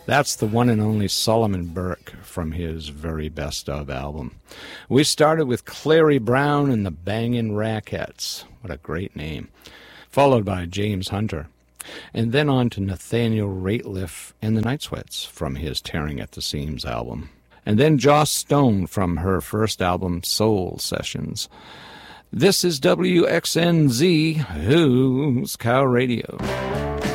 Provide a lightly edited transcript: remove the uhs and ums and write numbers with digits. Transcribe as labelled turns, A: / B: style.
A: That's the one and only Solomon Burke from his Very Best Of album. We started with Clary Brown and the Bangin' Rackettes. What a great name. Followed by James Hunter. And then on to Nathaniel Rateliff and the Night Sweats from his Tearing at the Seams album. And then Joss Stone from her first album, Soul Sessions. This is WXNZ, Who's Cow Radio.